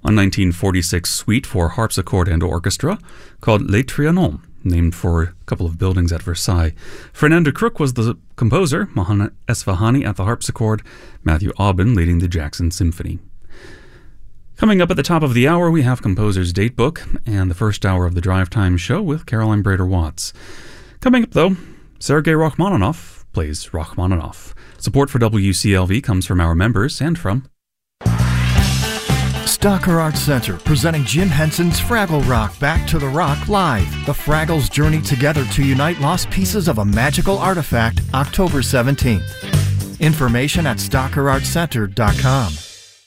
a 1946 suite for harpsichord and orchestra called Les Trianons, named for a couple of buildings at Versailles. Fernando Crook was the composer, Mohanna Esfahani at the harpsichord, Matthew Aubin leading the Jackson Symphony. Coming up at the top of the hour, we have Composer's Datebook and the first hour of the Drive Time show with Caroline Brader-Watts. Coming up, though, Sergei Rachmaninoff plays Rachmaninoff. Support for WCLV comes from our members and from Stocker Arts Center, presenting Jim Henson's Fraggle Rock Back to the Rock live. The Fraggles journey together to unite lost pieces of a magical artifact, October 17th. Information at StockerArtsCenter.com.